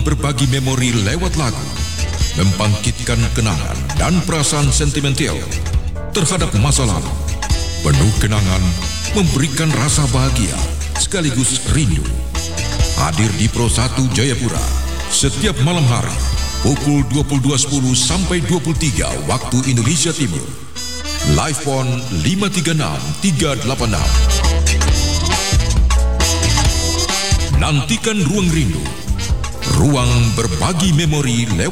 berbagi memori lewat lagu, membangkitkan kenangan dan perasaan sentimental terhadap masa lalu. Penuh kenangan, memberikan rasa bahagia sekaligus rindu. Hadir di Pro 1 Jayapura setiap malam hari pukul 22.10 sampai 23 waktu Indonesia Timur. Live phone 536 386. Nantikan Ruang Rindu, ruang berbagi memori lewat